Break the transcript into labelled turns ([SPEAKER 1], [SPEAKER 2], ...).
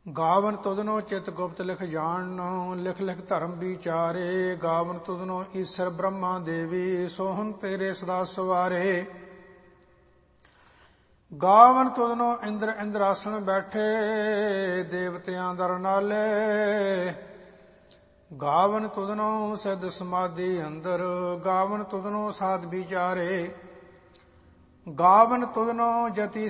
[SPEAKER 1] ਗਾਵਨ ਤੁਧਨੋ ਚਿਤ ਗੁਪਤ ਲਿਖ ਜਾਣਨੋ, ਲਿਖ ਲਿਖ ਧਰਮ ਵਿਚਾਰੇ। ਗਾਵਨ ਤੁਧਨੋ ਈਸ਼ਰ ਬ੍ਰਹਮਾ ਦੇਵੀ, ਸੋਹਣ ਤੇਰੇ ਸਦਾ ਸਵਾਰੇ। ਗਾਵਨ ਤੁਧਨੋ ਇੰਦਰ ਇੰਦਰਾਸਣ ਬੈਠੇ, ਦੇਵਤਿਆਂ ਦਰ ਨਾਲੇ। ਗਾਵਨ ਤੁਧਨੋ ਸਿੱਧ ਸਮਾਧੀ ਅੰਦਰ, ਗਾਵਨ ਤੁਧਨੋ ਸਾਧ ਵਿਚਾਰੇ। ਗਾਵਨ ਤੁਧਨੋ ਜਤੀ